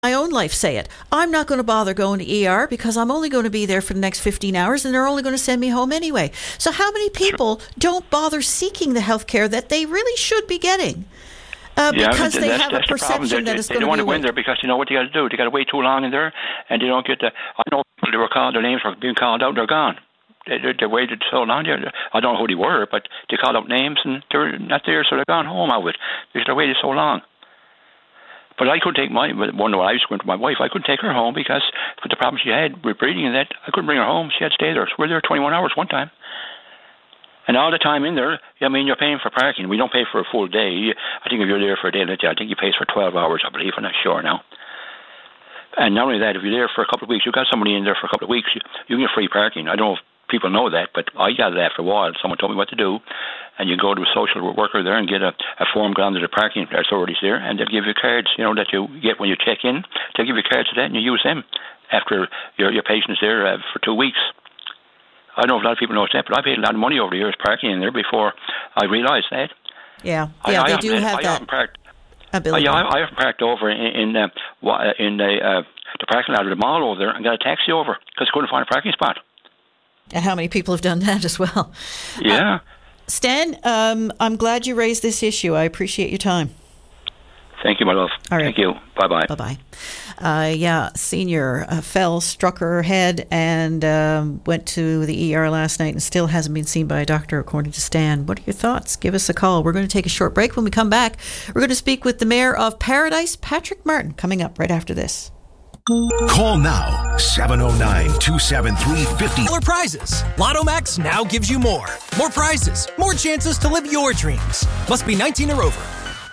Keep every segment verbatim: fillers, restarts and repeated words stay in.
my own life say it. I'm not going to bother going to E R because I'm only going to be there for the next fifteen hours and they're only going to send me home anyway. So how many people sure. don't bother seeking the health care that they really should be getting? Uh, yeah, because they that's, have that's a perception the that it's they, going to be They don't want to go wait. in there because you know what they got to do. They got to wait too long in there, and they don't get the. I know people, they were called, their names were being called out, they're gone. They, they, they waited so long. They, I don't know who they were, but they called out names and they're not there, so they're gone home out of it because they waited so long. But I couldn't take my, one when I was going to my wife, I couldn't take her home because with the problem she had with breathing and that, I couldn't bring her home. She had to stay there. So we were there twenty-one hours one time. And all the time in there, I mean, you're paying for parking. We don't pay for a full day. I think if you're there for a day, I think you pay for twelve hours, I believe. I'm not sure now. And not only that, if you're there for a couple of weeks, you've got somebody in there for a couple of weeks, you, you can get free parking. I don't know if people know that, but I got it after a while. Someone told me what to do. And you go to a social worker there and get a, a form gone to the parking authorities there, and they'll give you cards, you know, that you get when you check in. They'll give you cards to that, and you use them after your your patient's there uh, for two weeks. I don't know if a lot of people know that, but I paid a lot of money over the years parking in there before I realised that. Yeah, yeah, I, they I do have I that parked, ability. I, I often parked over in in, uh, in the, uh, the parking lot of the mall over there and got a taxi over because I couldn't find a parking spot. And how many people have done that as well? Yeah. Uh, Stan, um, I'm glad you raised this issue. I appreciate your time. Thank you, my love. All right. Thank you. Bye-bye. Bye-bye. Uh, yeah, senior uh, fell, struck her head, and um, went to the E R last night and still hasn't been seen by a doctor, according to Stan. What are your thoughts? Give us a call. We're going to take a short break. When we come back, we're going to speak with the Mayor of Paradise, Patrick Martin, coming up right after this. Call now, seven oh nine, two seven three, five oh. More prizes. Lotto Max now gives you more. More prizes. More chances to live your dreams. Must be nineteen or over.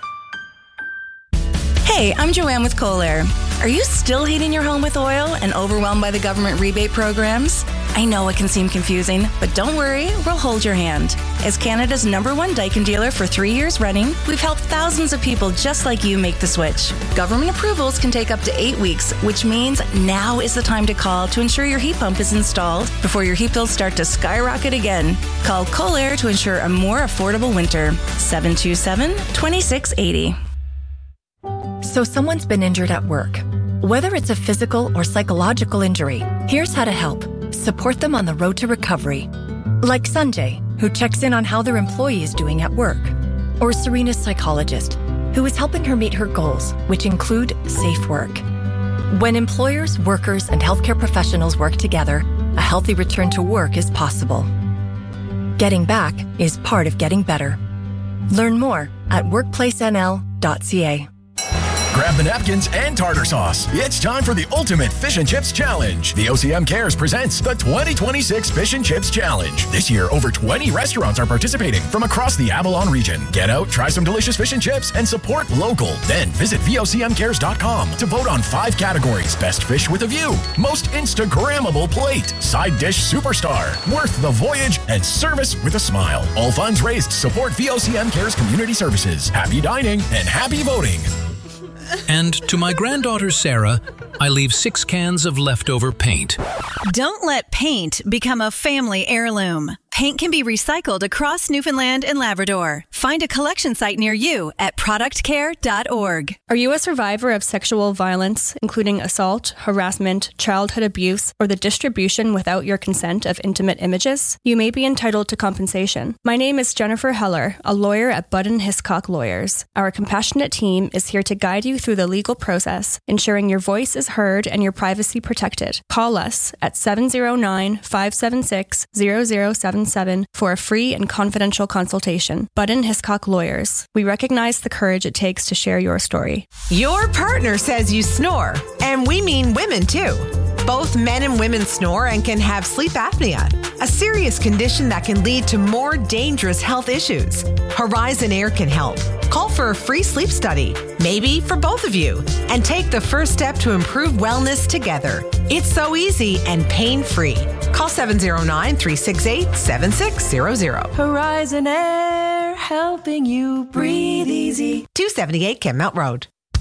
Hey, I'm Joanne with Kohler. Are you still heating your home with oil and overwhelmed by the government rebate programs? I know it can seem confusing, but don't worry, we'll hold your hand. As Canada's number one Daikin dealer for three years running, we've helped thousands of people just like you make the switch. Government approvals can take up to eight weeks, which means now is the time to call to ensure your heat pump is installed before your heat bills start to skyrocket again. Call Kohler to ensure a more affordable winter. seven two seven, two six eight zero. So someone's been injured at work. Whether it's a physical or psychological injury, here's how to help. Support them on the road to recovery. Like Sanjay, who checks in on how their employee is doing at work. Or Serena's psychologist, who is helping her meet her goals, which include safe work. When employers, workers, and healthcare professionals work together, a healthy return to work is possible. Getting back is part of getting better. Learn more at workplace n l dot c a. Grab the napkins and tartar sauce. It's time for the Ultimate Fish and Chips Challenge. The O C M Cares presents the twenty twenty-six Fish and Chips Challenge. This year, over twenty restaurants are participating from across the Avalon region. Get out, try some delicious fish and chips, and support local. Then visit V O C M cares dot com to vote on five categories. Best fish with a view, most Instagrammable plate, side dish superstar, worth the voyage, and service with a smile. All funds raised support V O C M Cares Community Services. Happy dining and happy voting. And to my granddaughter Sarah, I leave six cans of leftover paint. Don't let paint become a family heirloom. Paint can be recycled across Newfoundland and Labrador. Find a collection site near you at product care dot org. Are you a survivor of sexual violence, including assault, harassment, childhood abuse, or the distribution without your consent of intimate images? You may be entitled to compensation. My name is Jennifer Heller, a lawyer at Budden Hiscock Lawyers. Our compassionate team is here to guide you through the legal process, ensuring your voice is heard and your privacy protected. Call us at seven oh nine, five seven six, zero zero seven seven for a free and confidential consultation. Budden Hiscock Lawyers. We recognize the courage it takes to share your story. Your partner says you snore, and we mean women too. Both men and women snore and can have sleep apnea, a serious condition that can lead to more dangerous health issues. Horizon Air can help. Call for a free sleep study, maybe for both of you, and take the first step to improve wellness together. It's so easy and pain-free. Call seven oh nine, three six eight, seven six zero zero. Horizon Air, helping you breathe easy. two seventy-eight Kenmount Road.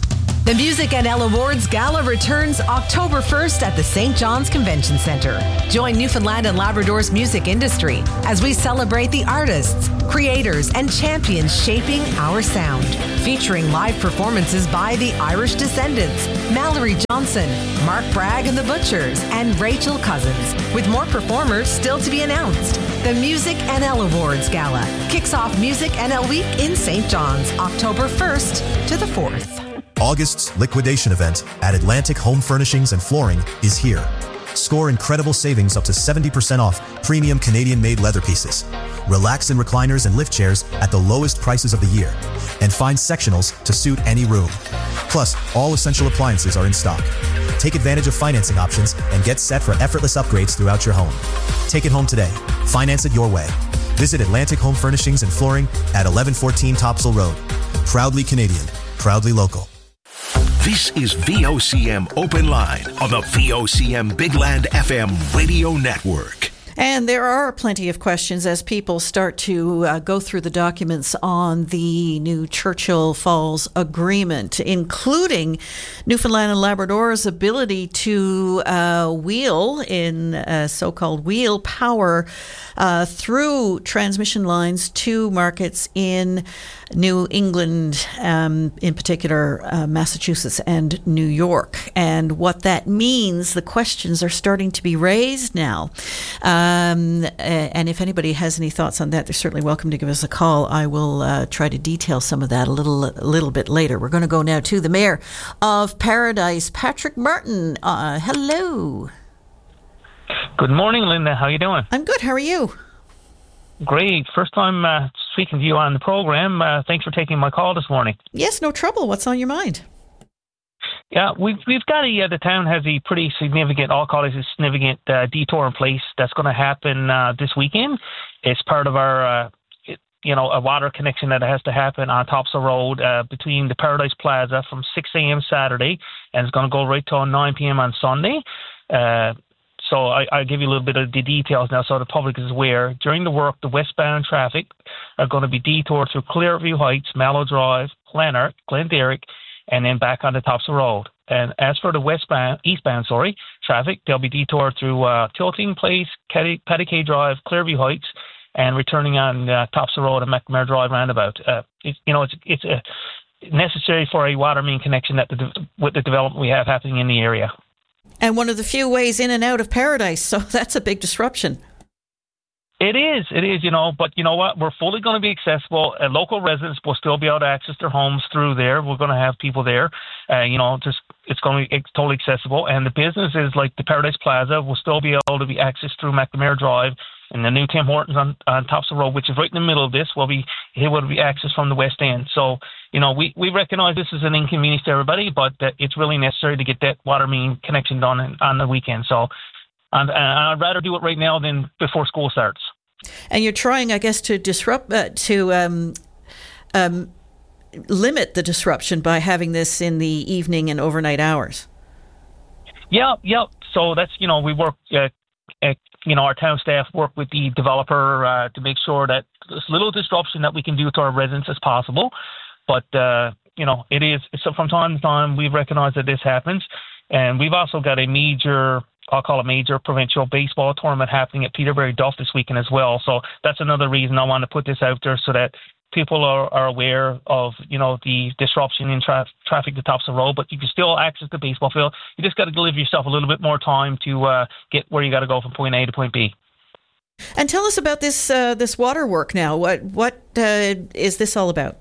The Music N L Awards Gala returns October first at the Saint John's Convention Center. Join Newfoundland and Labrador's music industry as we celebrate the artists, creators, and champions shaping our sound. Featuring live performances by the Irish Descendants, Mallory Johnson, Mark Bragg and the Butchers, and Rachel Cousins, with more performers still to be announced. The Music N L Awards Gala kicks off Music N L Week in Saint John's, October first to the fourth. August's liquidation event at Atlantic Home Furnishings and Flooring is here. Score incredible savings up to seventy percent off premium Canadian-made leather pieces. Relax in recliners and lift chairs at the lowest prices of the year. And find sectionals to suit any room. Plus, all essential appliances are in stock. Take advantage of financing options and get set for effortless upgrades throughout your home. Take it home today. Finance it your way. Visit Atlantic Home Furnishings and Flooring at eleven fourteen Topsail Road. Proudly Canadian. Proudly local. This is V O C M Open Line on the V O C M Big Land F M radio network. And there are plenty of questions as people start to uh, go through the documents on the new Churchill Falls Agreement, including Newfoundland and Labrador's ability to uh, wheel in uh, so-called wheel power uh, through transmission lines to markets in New England, um, in particular uh, Massachusetts and New York. And what that means, the questions are starting to be raised now. Um, and if anybody has any thoughts on that, they're certainly welcome to give us a call. I will uh, try to detail some of that a little a little bit later. We're going to go now to the Mayor of Paradise, Patrick Martin. Uh, hello. Good morning, Linda. How are you doing? I'm good. How are you? Great. First time uh, speaking to you on the program. Uh, thanks for taking my call this morning. Yes, no trouble. What's on your mind? Yeah, we've we've got a uh, the town has a pretty significant, I'll call it a significant uh, detour in place that's going to happen uh, this weekend. It's part of our, uh, it, you know, a water connection that has to happen on Topsail Road uh, between the Paradise Plaza from six a.m. Saturday, and it's going to go right till nine p.m. on Sunday. Uh, so I, I'll give you a little bit of the details now so the public is aware. During the work, the westbound traffic are going to be detoured through Clearview Heights, Mallow Drive, Glenart, Glenderrick, and then back on the Topsail Road. And as for the westbound, eastbound, sorry, traffic, they'll be detoured through uh, Tilting Place, Patty Drive, Clearview Heights, and returning on uh, Topsail Road and McNamara Drive roundabout. Uh, it, you know, it's it's uh, necessary for a water main connection that the, with the development we have happening in the area. And one of the few ways in and out of Paradise, so that's a big disruption. It is, it is, you know, but you know what? We're fully going to be accessible. Uh, local residents will still be able to access their homes through there. We're going to have people there. Uh, you know, just it's going to be it's totally accessible. And the businesses like the Paradise Plaza will still be able to be accessed through McNamara Drive, and the new Tim Hortons on, on Topsail Road, which is right in the middle of this, will be able to be accessed from the west end. So, you know, we, we recognize this is an inconvenience to everybody, but uh, it's really necessary to get that water main connection done in, on the weekend. So, and, and I'd rather do it right now than before school starts. And you're trying, I guess, to disrupt, uh, to um, um, limit the disruption by having this in the evening and overnight hours. Yeah, yeah. So that's, you know, we work, uh, uh, you know, our town staff work with the developer uh, to make sure that as little disruption that we can do to our residents as possible. But, uh, you know, it is, so from time to time, we recognize that this happens. And we've also got a major, I'll call it major provincial baseball tournament happening at Peterbury Duff this weekend as well. So that's another reason I want to put this out there so that people are, are aware of, you know, the disruption in tra- traffic to Topsail Road, but you can still access the baseball field. You just got to give yourself a little bit more time to uh, get where you got to go from point A to point B. And tell us about this uh, this water work now. What what uh, is this all about?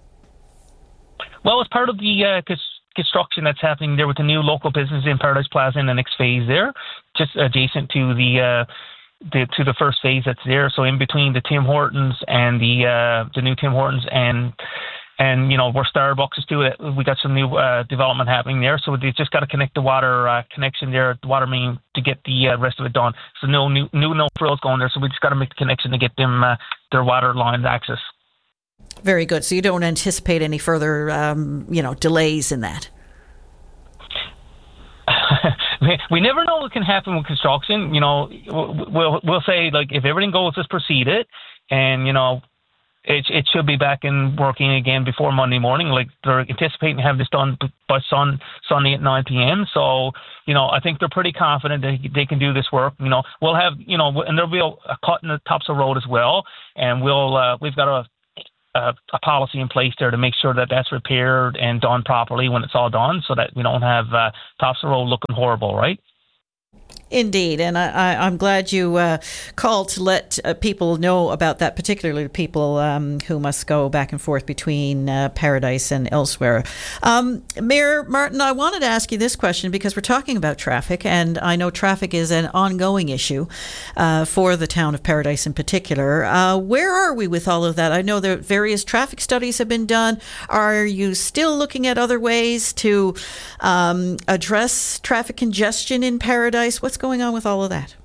Well, it's part of the uh, cause construction that's happening there with the new local business in Paradise Plaza in the next phase there, just adjacent to the uh, the to the first phase that's there. So in between the Tim Hortons and the uh, the new Tim Hortons and and you know where Starbucks is to it, we got some new uh, development happening there. So they just got to connect the water uh, connection there, the water main, to get the uh, rest of it done. So no new new no frills going there. So we just got to make the connection to get them uh, their water lines access. Very good. So you don't anticipate any further, um, you know, delays in that? We never know what can happen with construction. You know, we'll we'll say, like, if everything goes as proceeded, and you know, it, it should be back in working again before Monday morning. Like, they're anticipating having this done by sun, Sunday at nine p.m. So, you know, I think they're pretty confident that they can do this work. You know, we'll have, you know, and there'll be a, a cut in the Topsail Road as well. And we'll, uh, we've got a, a, a policy in place there to make sure that that's repaired and done properly when it's all done, so that we don't have uh, Topsail Road looking horrible, right? Indeed, and I, I, I'm glad you uh, called to let uh, people know about that, particularly people um, who must go back and forth between uh, Paradise and elsewhere. Um, Mayor Martin, I wanted to ask you this question because we're talking about traffic, and I know traffic is an ongoing issue uh, for the town of Paradise in particular. Uh, where are we with all of that? I know that various traffic studies have been done. Are you still looking at other ways to um, address traffic congestion in Paradise? What's going on with all of that?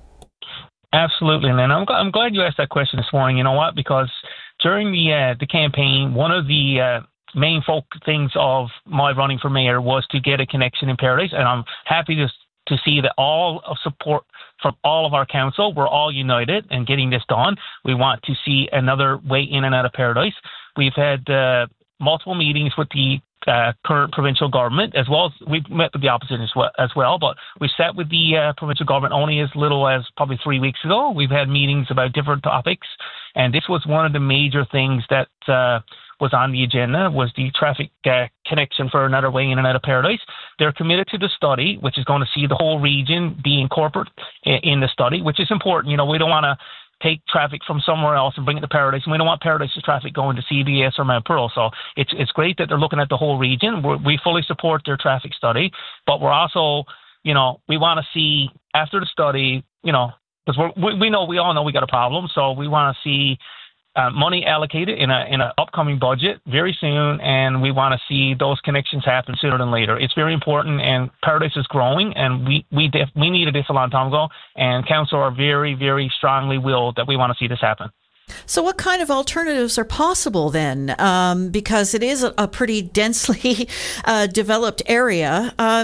Absolutely, and I'm I'm glad you asked that question this morning. You know what? Because during the uh, the campaign, one of the uh, main folk things of my running for mayor was to get a connection in Paradise, and I'm happy to to see that all of support from all of our council, we're all united in getting this done. We want to see another way in and out of Paradise. We've had uh, multiple meetings with the Uh, current provincial government, as well as we've met with the opposition as well, as well but we sat with the uh, provincial government only as little as probably three weeks ago. We've had meetings about different topics, and this was one of the major things that uh, was on the agenda, was the traffic uh, connection for another way in and out of Paradise. They're committed to the study, which is going to see the whole region be incorporated in the study, which is important. You know, we don't want to take traffic from somewhere else and bring it to Paradise. And we don't want Paradise's traffic going to C B S or Mount Pearl. So it's it's great that they're looking at the whole region. We're, we fully support their traffic study, but we're also, you know, we want to see after the study, you know, because we we know we all know we got a problem. So we want to see uh, money allocated in a in an upcoming budget very soon, and we want to see those connections happen sooner than later. It's very important, and Paradise is growing, and we we def- we needed this a long time ago, and council are very very strongly willed that we want to see this happen. So what kind of alternatives are possible then? Um, because it is a, a pretty densely uh, developed area. Um,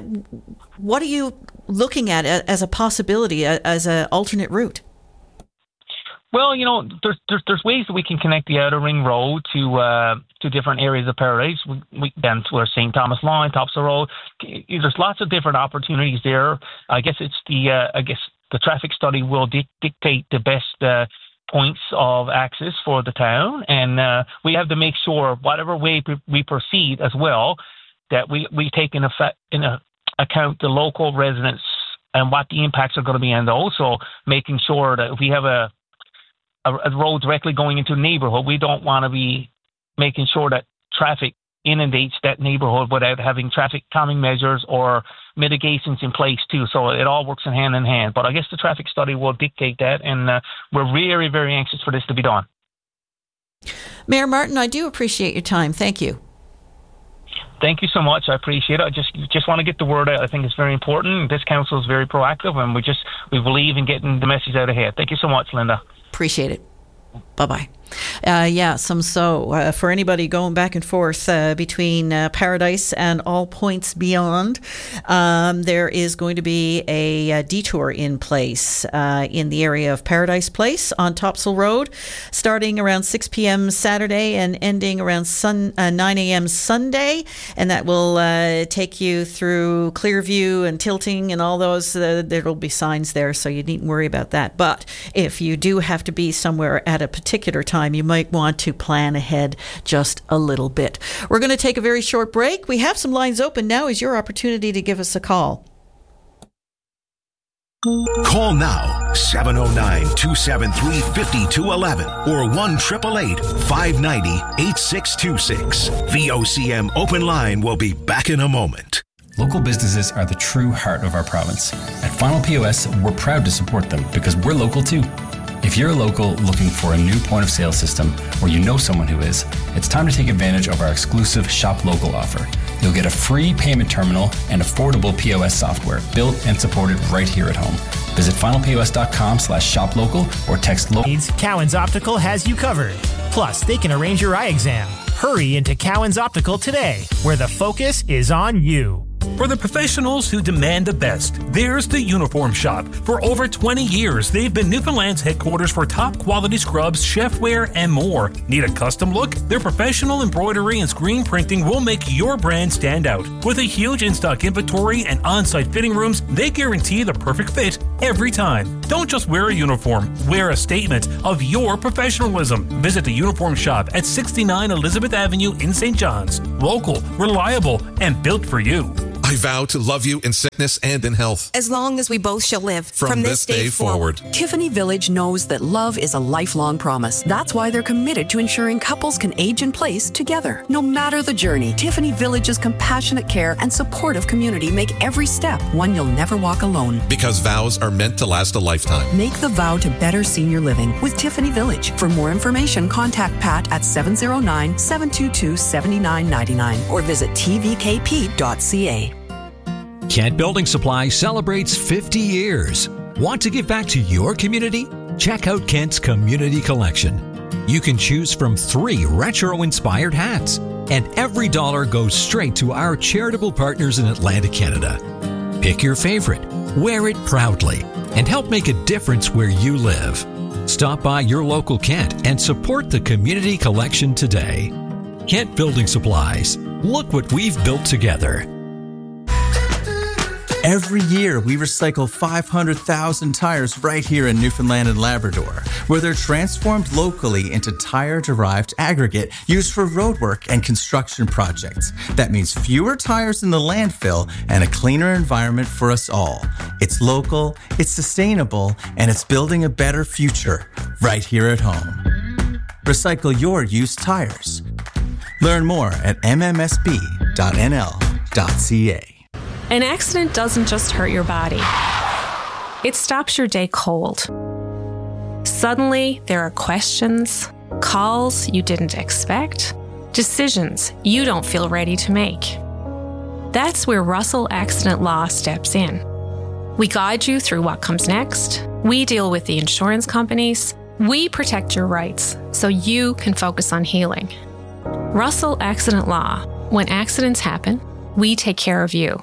what are you looking at as a possibility, as an alternate route? Well, you know, there's, there's there's ways that we can connect the Outer Ring Road to uh, to different areas of Paradise. We, we then to our Saint Thomas Line, Topsail Road. There's lots of different opportunities there. I guess it's the uh, I guess the traffic study will di- dictate the best uh, points of access for the town, and uh, we have to make sure whatever way we proceed as well, that we we take in effect in a, account the local residents and what the impacts are going to be on those. So making sure that if we have a A, a road directly going into a neighborhood, we don't want to be making sure that traffic inundates that neighborhood without having traffic calming measures or mitigations in place too. So it all works in hand in hand. But I guess the traffic study will dictate that, and uh, we're very, very anxious for this to be done. Mayor Martin, I do appreciate your time. Thank you. Thank you so much. I appreciate it. I just just want to get the word out. I think it's very important. This council is very proactive, and we just we believe in getting the message out ahead. Thank you so much, Linda. Appreciate it. Bye-bye. Uh, yeah, some so. Uh, for anybody going back and forth uh, between uh, Paradise and all points beyond, um, there is going to be a, a detour in place uh, in the area of Paradise Place on Topsail Road, starting around six p.m. Saturday and ending around sun, uh, nine a.m. Sunday. And that will uh, take you through Clearview and Tilting and all those. Uh, there will be signs there, so you needn't worry about that. But if you do have to be somewhere at a particular time, you might want to plan ahead just a little bit. We're going to take a very short break. We have some lines open. Now is your opportunity to give us a call. Call now, seven oh nine, two seven three, five two one one or one eight eight eight, five nine zero, eight six two six. V O C M Open Line will be back in a moment. Local businesses are the true heart of our province. At Final P O S, we're proud to support them because we're local too. If you're a local looking for a new point of sale system, or you know someone who is, it's time to take advantage of our exclusive Shop Local offer. You'll get a free payment terminal and affordable P O S software built and supported right here at home. Visit final p o s dot com slash shop local or text local. Cowan's Optical has you covered. Plus, they can arrange your eye exam. Hurry into Cowan's Optical today, where the focus is on you. For the professionals who demand the best, there's the Uniform Shop. For over twenty years, they've been Newfoundland's headquarters for top quality scrubs, chefware, and more. Need a custom look? Their professional embroidery and screen printing will make your brand stand out. With a huge in-stock inventory and on-site fitting rooms, they guarantee the perfect fit every time. Don't just wear a uniform, wear a statement of your professionalism. Visit the Uniform Shop at sixty-nine Elizabeth Avenue in Saint John's. Local, reliable, and built for you. I vow to love you in sickness and in health. As long as we both shall live. From, From this, this day, day forward. forward. Tiffany Village knows that love is a lifelong promise. That's why they're committed to ensuring couples can age in place together. No matter the journey, Tiffany Village's compassionate care and supportive community make every step one you'll never walk alone. Because vows are meant to last a lifetime. Make the vow to better senior living with Tiffany Village. For more information, contact Pat at seven oh nine, seven two two, seven nine nine nine or visit t v k p dot c a. Kent Building Supply celebrates fifty years. Want to give back to your community? Check out Kent's Community Collection. You can choose from three retro-inspired hats, and every dollar goes straight to our charitable partners in Atlantic Canada. Pick your favorite, wear it proudly, and help make a difference where you live. Stop by your local Kent and support the Community Collection today. Kent Building Supplies. Look what we've built together. Every year, we recycle five hundred thousand tires right here in Newfoundland and Labrador, where they're transformed locally into tire-derived aggregate used for roadwork and construction projects. That means fewer tires in the landfill and a cleaner environment for us all. It's local, it's sustainable, and it's building a better future right here at home. Recycle your used tires. Learn more at m m s b dot n l dot c a. An accident doesn't just hurt your body. It stops your day cold. Suddenly, there are questions, calls you didn't expect, decisions you don't feel ready to make. That's where Russell Accident Law steps in. We guide you through what comes next. We deal with the insurance companies. We protect your rights so you can focus on healing. Russell Accident Law. When accidents happen, we take care of you.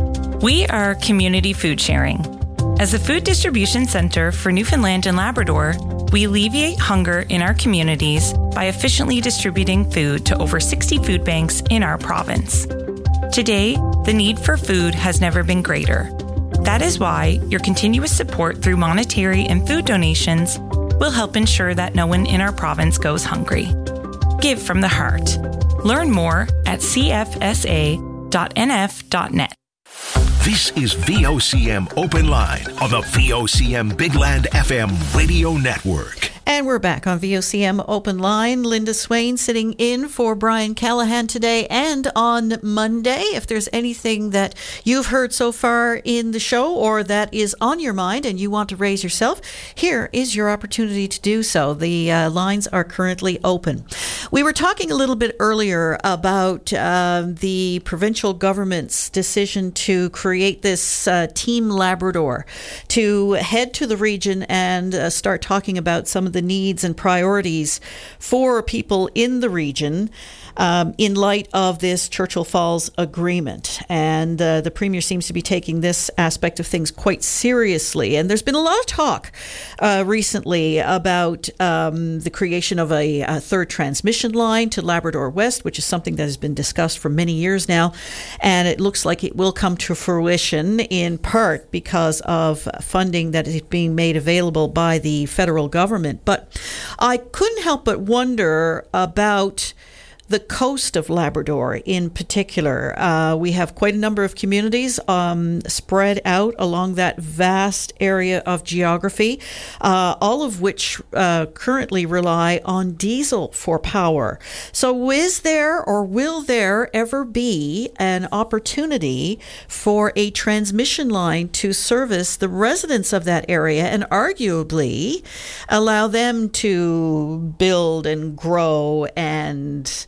We are Community Food Sharing. As a food distribution center for Newfoundland and Labrador, we alleviate hunger in our communities by efficiently distributing food to over sixty food banks in our province. Today, the need for food has never been greater. That is why your continuous support through monetary and food donations will help ensure that no one in our province goes hungry. Give from the heart. Learn more at c f s a dot n f dot net. This is V O C M Open Line on the V O C M Big Land F M radio network. And we're back on V O C M Open Line. Linda Swain sitting in for Brian Callahan today and on Monday. If there's anything that you've heard so far in the show or that is on your mind and you want to raise yourself, here is your opportunity to do so. The uh, lines are currently open. We were talking a little bit earlier about uh, the provincial government's decision to create this uh, Team Labrador to head to the region and uh, start talking about some of the needs and priorities for people in the region um, in light of this Churchill Falls agreement. And uh, the Premier seems to be taking this aspect of things quite seriously. And there's been a lot of talk uh, recently about um, the creation of a, a third transmission line to Labrador West, which is something that has been discussed for many years now. And it looks like it will come to fruition in part because of funding that is being made available by the federal government. But I couldn't help but wonder about the coast of Labrador in particular. Uh, we have quite a number of communities um, spread out along that vast area of geography, uh, all of which uh, currently rely on diesel for power. So is there or will there ever be an opportunity for a transmission line to service the residents of that area and arguably allow them to build and grow and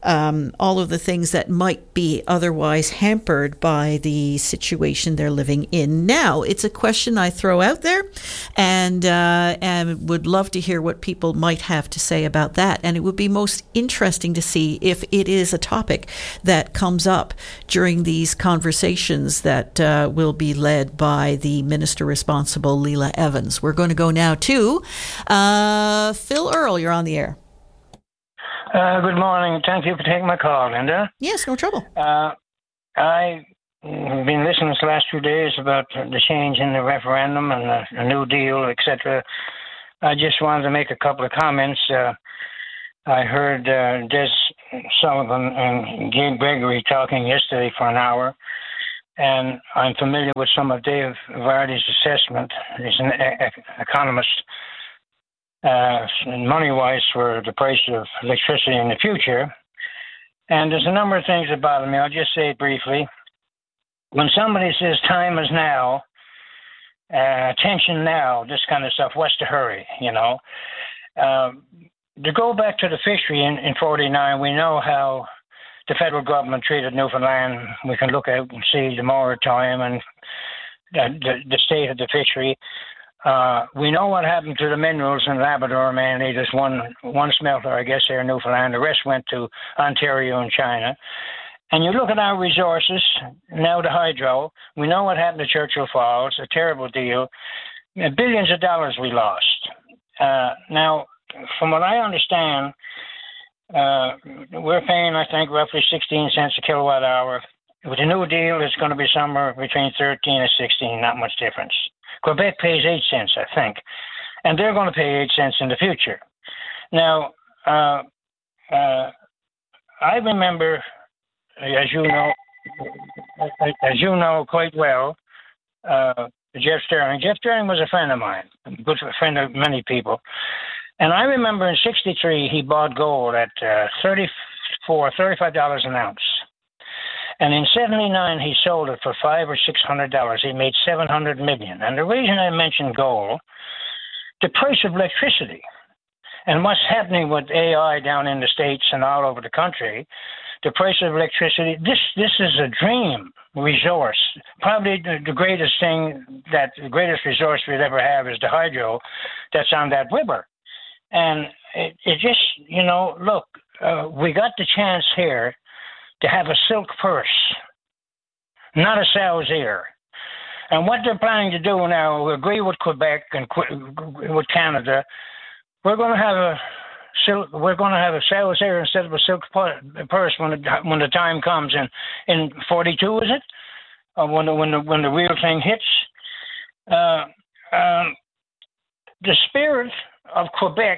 um, all of the things that might be otherwise hampered by the situation they're living in now. It's a question I throw out there, and uh, and would love to hear what people might have to say about that. And it would be most interesting to see if it is a topic that comes up during these conversations that uh, will be led by the minister responsible, Leela Evans. We're going to go now to uh, Phil Earle. You're on the air. Uh, good morning. Thank you for taking my call, Linda. Yes, no trouble. Uh, I've been listening the last few days about the change in the referendum and the, the New Deal, et cetera. I just wanted to make a couple of comments. Uh, I heard uh, Des Sullivan and Gabe Gregory talking yesterday for an hour, and I'm familiar with some of Dave Vardy's assessment. He's an e- economist. Uh, money-wise for the price of electricity in the future. And there's a number of things that bother me. I'll just say it briefly. When somebody says time is now, uh, attention now, this kind of stuff, what's the hurry, you know? Uh, to go back to the fishery in, in forty-nine, we know how the federal government treated Newfoundland. We can look out and see the moratorium and the, the, the state of the fishery. Uh, we know what happened to the minerals in Labrador, mainly. There's one one smelter, I guess, there in Newfoundland. The rest went to Ontario and China. And you look at our resources, now the hydro, we know what happened to Churchill Falls, a terrible deal. Billions of dollars we lost. Uh, now, from what I understand, uh, we're paying, I think, roughly sixteen cents a kilowatt hour. With the New Deal, it's going to be somewhere between thirteen and sixteen, not much difference. Quebec pays eight cents, I think, and they're going to pay eight cents in the future. Now, uh, uh, I remember, as you know, as you know quite well, uh, Jeff Sterling. Jeff Sterling was a friend of mine, a good friend of many people, and I remember in sixty-three he bought gold at uh, thirty-four, thirty-five dollars an ounce. And in seventy-nine, he sold it for five or six hundred dollars. He made seven hundred million. And the reason I mentioned gold, the price of electricity, and what's happening with A I down in the States and all over the country, the price of electricity. This this is a dream resource. Probably the, the greatest thing that the greatest resource we'd ever have is the hydro that's on that river. And it, it just, you know, look, uh, we got the chance here to have a silk purse, not a sow's ear. And what they're planning to do now, we agree with Quebec and with Canada, we're going to have a silk, we're going to have a sow's ear instead of a silk purse when the, when the time comes in in forty-two, is it? Uh, when the when the when the real thing hits. Uh, um, the spirit of Quebec.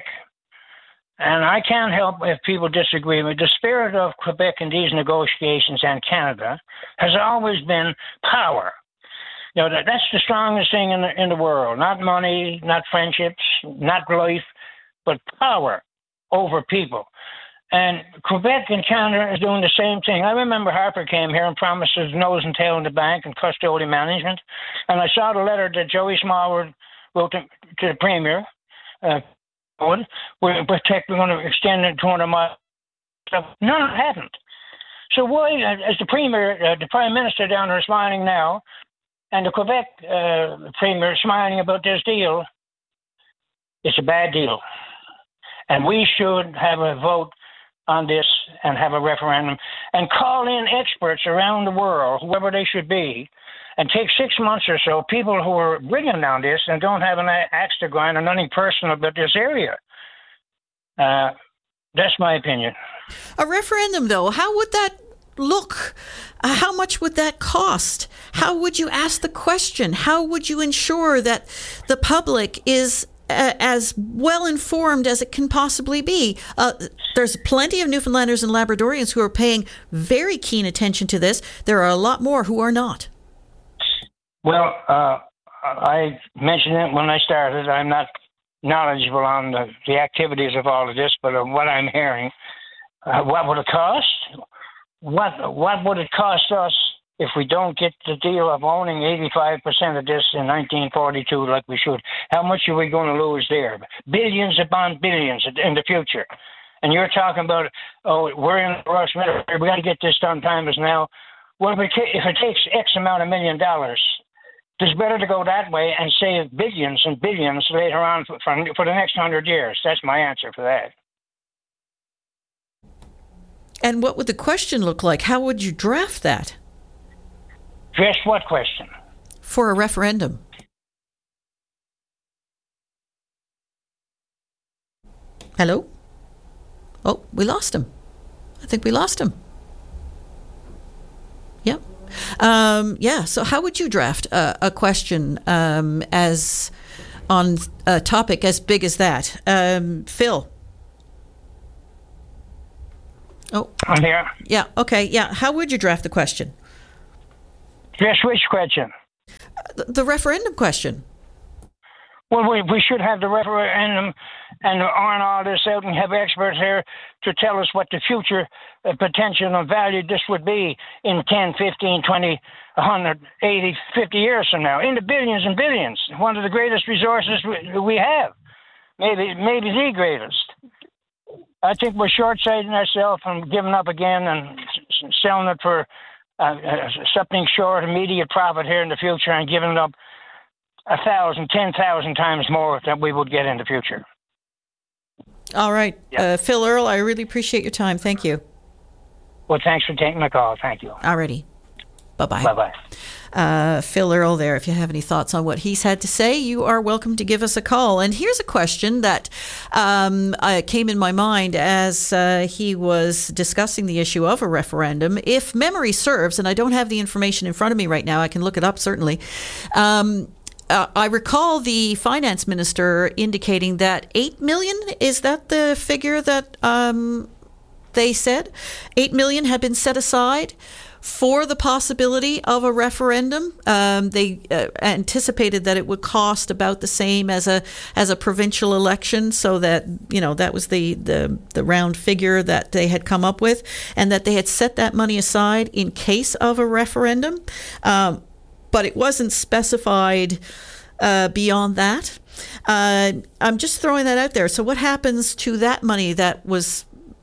And I can't help if people disagree with the spirit of Quebec in these negotiations and Canada has always been power. You know, that, that's the strongest thing in the, in the world. Not money, not friendships, not life, but power over people. And Quebec and Canada is doing the same thing. I remember Harper came here and promised his nose and tail in the bank and custodial management. And I saw the letter that Joey Smallwood wrote to, to the Premier, uh, We're, protect, we're going to extend it two hundred miles. None of it happened. So why, as the Premier, uh, the Prime Minister down there smiling now, and the Quebec uh, Premier smiling about this deal, it's a bad deal. And we should have a vote on this and have a referendum and call in experts around the world, whoever they should be, and take six months or so, people who are brilliant on this and don't have an axe to grind or nothing personal about this area. Uh, that's my opinion. A referendum, though, how would that look? Uh, how much would that cost? How would you ask the question? How would you ensure that the public is uh, as well informed as it can possibly be? Uh, there's plenty of Newfoundlanders and Labradorians who are paying very keen attention to this. There are a lot more who are not. Well, uh, I mentioned it when I started. I'm not knowledgeable on the, the activities of all of this, but of what I'm hearing, uh, what would it cost? What what would it cost us if we don't get the deal of owning eighty-five percent of this in nineteen forty-two like we should? How much are we going to lose there? Billions upon billions in the future. And you're talking about, oh, we're in the rush, we got to get this done, time is now. Well, if it, ta- if it takes X amount of million dollars, it's better to go that way and save billions and billions later on for, for, for the next hundred years. That's my answer for that. And what would the question look like? How would you draft that? Draft what question? For a referendum. Hello? Oh, we lost him. I think we lost him. Yep. Um, yeah, so how would you draft a, a question um, as on a topic as big as that? Um, Phil? Oh. I'm here. Yeah, okay, yeah. How would you draft the question? Draft which question? The, the referendum question. Well, we, we should have the referendum and iron all this out and have experts here to tell us what the future uh, potential and value this would be in ten, fifteen, twenty, one hundred, eighty, fifty years from now. In the billions and billions. One of the greatest resources we, we have. Maybe, maybe the greatest. I think we're short-sighting ourselves and giving up again and s- selling it for uh, uh, something short, immediate profit here in the future and giving it up a thousand, ten thousand times more than we would get in the future. All right. Yep. Uh, Phil Earle, I really appreciate your time. Thank you. Well, thanks for taking my call. Thank you. Alrighty. Bye-bye. Bye-bye. Uh, Phil Earle there. If you have any thoughts on what he's had to say, you are welcome to give us a call. And here's a question that um, uh, came in my mind as uh, he was discussing the issue of a referendum. If memory serves, and I don't have the information in front of me right now, I can look it up certainly. Um, Uh, I recall the finance minister indicating that eight million, is that the figure that um, they said? eight million had been set aside for the possibility of a referendum. Um, they uh, anticipated that it would cost about the same as a as a provincial election, so that, you know, that was the, the, the round figure that they had come up with, and that they had set that money aside in case of a referendum. Um, but it wasn't specified uh, beyond that. Uh, I'm just throwing that out there. So what happens to that money that was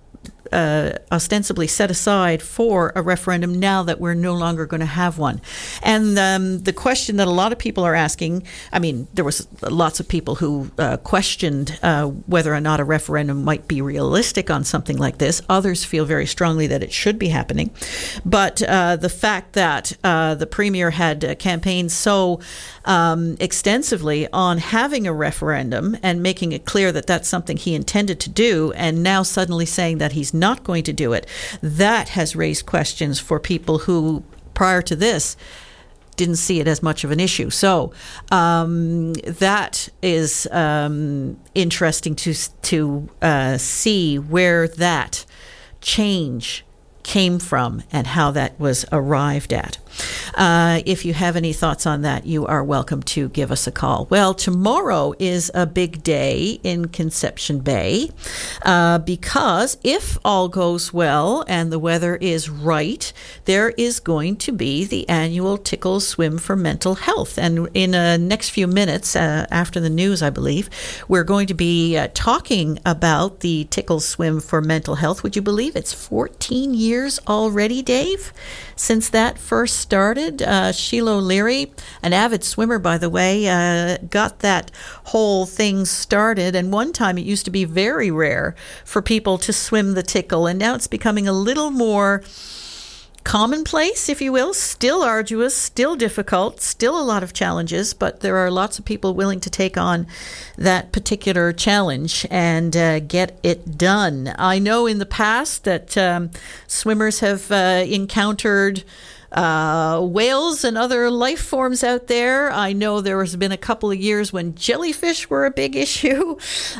uh, ostensibly set aside for a referendum now that we're no longer going to have one? And um, the question that a lot of people are asking, I mean, there was lots of people who uh, questioned uh, whether or not a referendum might be realistic on something like this. Others feel very strongly that it should be happening. But uh, the fact that uh, the Premier had uh, campaigned so um, extensively on having a referendum and making it clear that that's something he intended to do, and now suddenly saying that he's not going to do it, that has raised questions for people who, prior to this, didn't see it as much of an issue. So um, that is um, interesting to to uh, see where that change came from and how that was arrived at. Uh, if you have any thoughts on that, you are welcome to give us a call. Well, tomorrow is a big day in Conception Bay uh, because if all goes well and the weather is right, there is going to be the annual Tickle Swim for Mental Health. And in the next few minutes, uh, after the news, I believe, we're going to be uh, talking about the Tickle Swim for Mental Health. Would you believe it's fourteen years already, Dave, since that first started? Uh, Sheila O'Leary, an avid swimmer, by the way, uh, got that whole thing started. And one time it used to be very rare for people to swim the Tickle, and now it's becoming a little more commonplace, if you will. Still arduous, still difficult, still a lot of challenges, but there are lots of people willing to take on that particular challenge and uh, get it done. I know in the past that um, swimmers have uh, encountered Uh, whales and other life forms out there. I know there has been a couple of years when jellyfish were a big issue.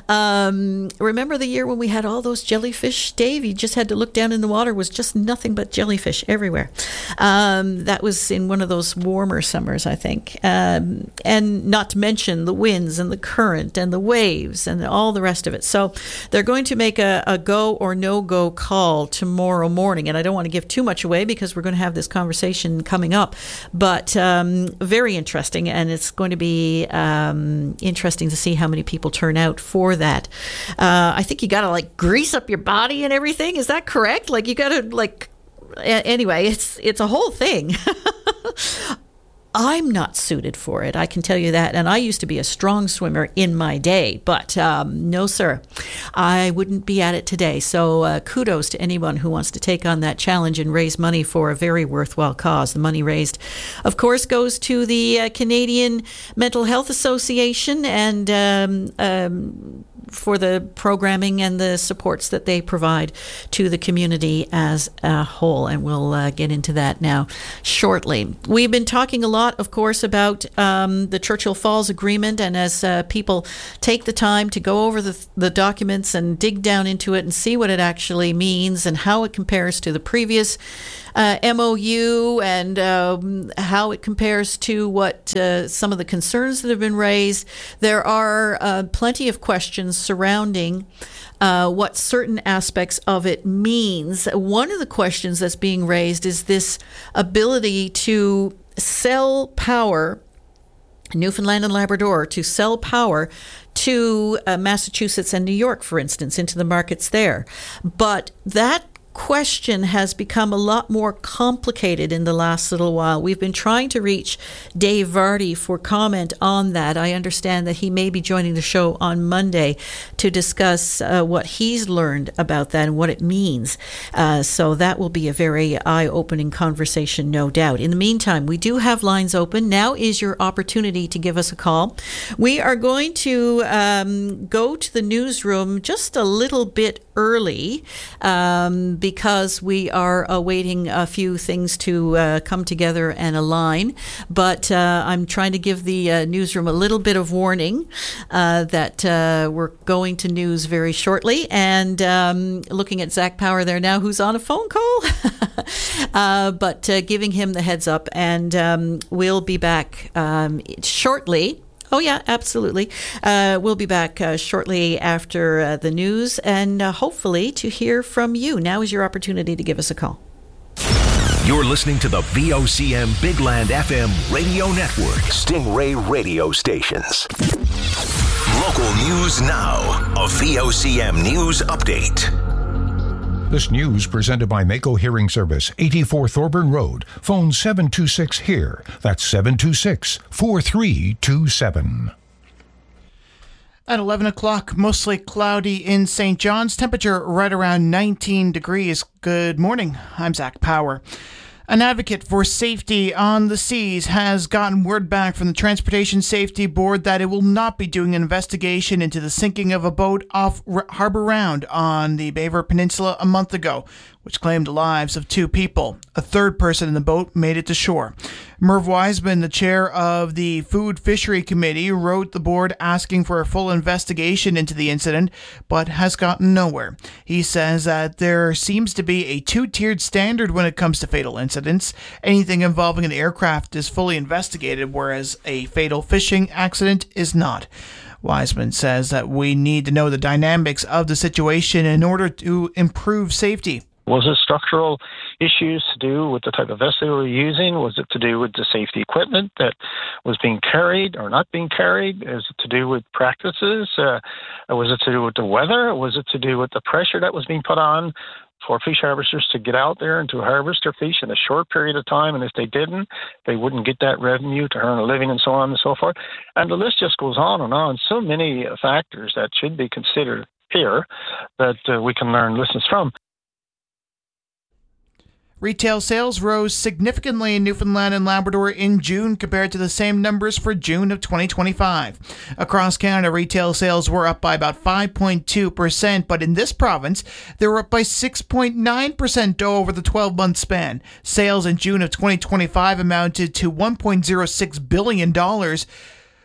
Um, remember the year when we had all those jellyfish, Dave? You just had to look down in the water. It was just nothing but jellyfish everywhere. Um, that was in one of those warmer summers, I think. Um, and not to mention the winds and the current and the waves and all the rest of it. So they're going to make a, a go or no-go call tomorrow morning. And I don't want to give too much away because we're going to have this conversation conversation coming up. But um, very interesting, and it's going to be um, interesting to see how many people turn out for that. Uh, I think you got to like grease up your body and everything. Is that correct? Like you got to like. Anyway, it's it's a whole thing. I'm not suited for it, I can tell you that. And I used to be a strong swimmer in my day, but um, no, sir, I wouldn't be at it today. So uh, kudos to anyone who wants to take on that challenge and raise money for a very worthwhile cause. The money raised, of course, goes to the uh, Canadian Mental Health Association and um, um, for the programming and the supports that they provide to the community as a whole. And we'll uh, get into that now shortly. We've been talking a lot, of course, about um, the Churchill Falls Agreement. And as uh, people take the time to go over the, the documents and dig down into it and see what it actually means and how it compares to the previous Uh, M O U and um, how it compares to what uh, some of the concerns that have been raised. There are uh, plenty of questions surrounding uh, what certain aspects of it means. One of the questions that's being raised is this ability to sell power, Newfoundland and Labrador, to sell power to uh, Massachusetts and New York, for instance, into the markets there. But that question has become a lot more complicated in the last little while. We've been trying to reach Dave Vardy for comment on that. I understand that he may be joining the show on Monday to discuss uh, what he's learned about that and what it means. Uh, so that will be a very eye-opening conversation, no doubt. In the meantime, we do have lines open. Now is your opportunity to give us a call. We are going to um, go to the newsroom just a little bit early um, because we are awaiting a few things to uh, come together and align. But uh, I'm trying to give the uh, newsroom a little bit of warning uh, that uh, we're going to news very shortly. And um, looking at Zach Power there now, who's on a phone call, uh, but uh, giving him the heads up. And um, we'll be back um, shortly. Oh, yeah, absolutely. Uh, we'll be back uh, shortly after uh, the news and uh, hopefully to hear from you. Now is your opportunity to give us a call. You're listening to the V O C M Big Land F M radio network. Stingray radio stations. Local news now. A V O C M news update. This news presented by Mako Hearing Service, eighty-four Thorburn Road. Phone seven two six HEAR. That's seven two six, four three two seven. At eleven o'clock, mostly cloudy in Saint John's. Temperature right around nineteen degrees. Good morning. I'm Zach Power. An advocate for safety on the seas has gotten word back from the Transportation Safety Board that it will not be doing an investigation into the sinking of a boat off R- Harbour Round on the Baver Peninsula a month ago, which claimed the lives of two people. A third person in the boat made it to shore. Merv Wiseman, the chair of the Food Fishery Committee, wrote the board asking for a full investigation into the incident, but has gotten nowhere. He says that there seems to be a two-tiered standard when it comes to fatal incidents. Anything involving an aircraft is fully investigated, whereas a fatal fishing accident is not. Wiseman says that we need to know the dynamics of the situation in order to improve safety. Was it structural issues to do with the type of vessel we were using? Was it to do with the safety equipment that was being carried or not being carried? Is it to do with practices? Uh, was it to do with the weather? Was it to do with the pressure that was being put on for fish harvesters to get out there and to harvest their fish in a short period of time? And if they didn't, they wouldn't get that revenue to earn a living and so on and so forth. And the list just goes on and on. So many factors that should be considered here that uh, we can learn lessons from. Retail sales rose significantly in Newfoundland and Labrador in June compared to the same numbers for June of twenty twenty-five. Across Canada, retail sales were up by about five point two percent, but in this province, they were up by six point nine percent over the twelve-month span. Sales in June of twenty twenty-five amounted to one point zero six billion dollars.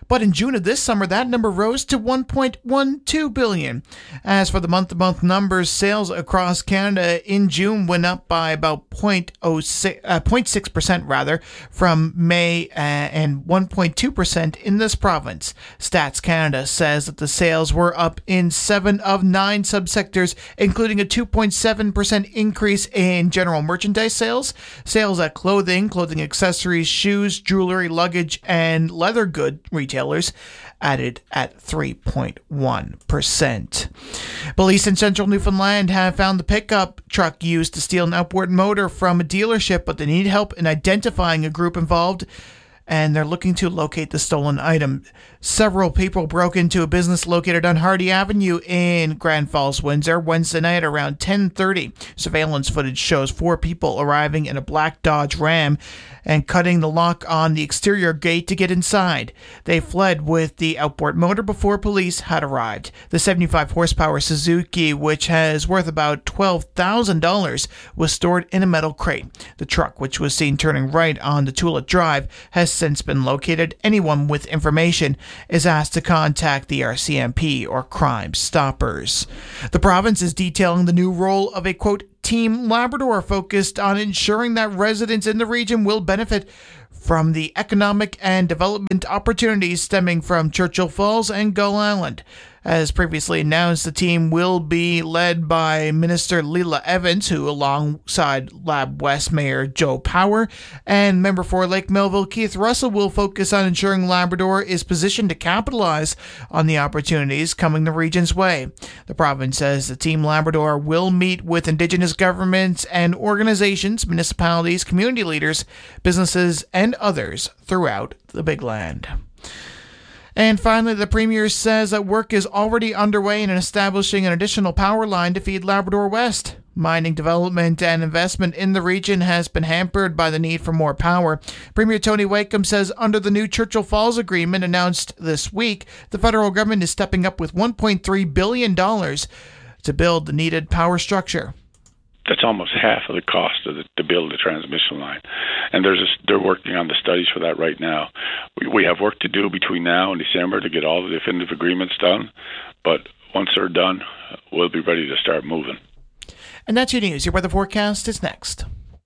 But in June of this summer, that number rose to one point one two billion dollars. As for the month-to-month numbers, sales across Canada in June went up by about zero point zero six, uh, zero point six percent rather from May uh, and one point two percent in this province. Stats Canada says that the sales were up in seven of nine subsectors, including a two point seven percent increase in general merchandise sales, sales at clothing, clothing accessories, shoes, jewelry, luggage, and leather good retailers added at three point one percent. Police in central Newfoundland have found the pickup truck used to steal an outboard motor from a dealership, but they need help in identifying a group involved, and they're looking to locate the stolen item. Several people broke into a business located on Hardy Avenue in Grand Falls, Windsor, Wednesday night around ten thirty. Surveillance footage shows four people arriving in a black Dodge Ram and cutting the lock on the exterior gate to get inside. They fled with the outboard motor before police had arrived. The seventy-five horsepower Suzuki, which has worth about twelve thousand dollars, was stored in a metal crate. The truck, which was seen turning right on the Tulet Drive, has since been located. Anyone with information is asked to contact the R C M P or Crime Stoppers. The province is detailing the new role of a, quote, Team Labrador, focused on ensuring that residents in the region will benefit from the economic and development opportunities stemming from Churchill Falls and Gull Island. As previously announced, the team will be led by Minister Leela Evans, who, alongside Lab West Mayor Joe Power and Member for Lake Melville Keith Russell, will focus on ensuring Labrador is positioned to capitalize on the opportunities coming the region's way. The province says the Team Labrador will meet with Indigenous governments and organizations, municipalities, community leaders, businesses, and others throughout the Big Land. And finally, the Premier says that work is already underway in establishing an additional power line to feed Labrador West. Mining development and investment in the region has been hampered by the need for more power. Premier Tony Wakeham says under the new Churchill Falls Agreement announced this week, the federal government is stepping up with one point three billion dollars to build the needed power structure. That's almost half of the cost of the, to build the transmission line. And there's a, they're working on the studies for that right now. We, we have work to do between now and December to get all the definitive agreements done. But once they're done, we'll be ready to start moving. And that's your news. Your weather forecast is next.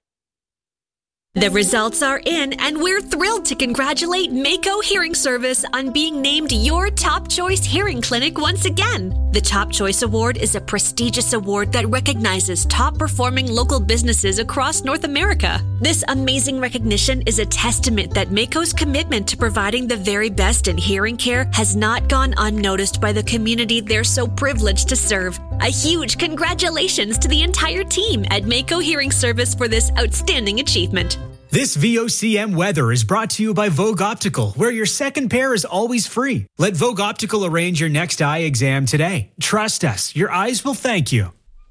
The results are in, and we're thrilled to congratulate Mako Hearing Service on being named your Top Choice Hearing Clinic once again. The Top Choice Award is a prestigious award that recognizes top-performing local businesses across North America. This amazing recognition is a testament that Mako's commitment to providing the very best in hearing care has not gone unnoticed by the community they're so privileged to serve. A huge congratulations to the entire team at Mako Hearing Service for this outstanding achievement. This V O C M weather is brought to you by Vogue Optical, where your second pair is always free. Let Vogue Optical arrange your next eye exam today. Trust us, your eyes will thank you.